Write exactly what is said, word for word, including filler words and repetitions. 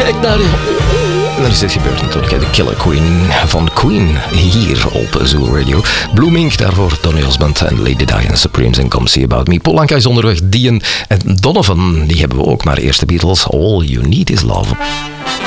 Kijk naar je. En dan is dit gebeurd natuurlijk, hè. De Killer Queen van Queen hier op Zoo Radio. Blue Mink, daarvoor Donny Osmond en Lady Diana Supremes en Come See About Me. Polanka is onderweg, Dian en Donovan, die hebben we ook, maar eerst de Beatles. All You Need Is Love.